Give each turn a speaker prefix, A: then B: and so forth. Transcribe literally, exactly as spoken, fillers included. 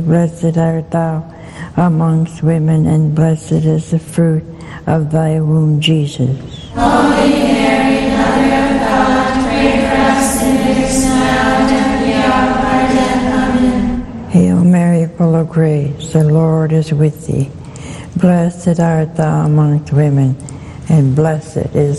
A: Blessed art thou amongst women, and blessed is the fruit of thy womb, Jesus.
B: Holy Mary, Mother of God, pray for us sinners now and at the hour of our death. Amen.
A: Hail Mary, full of grace, the Lord is with thee. Blessed art thou amongst women, and blessed is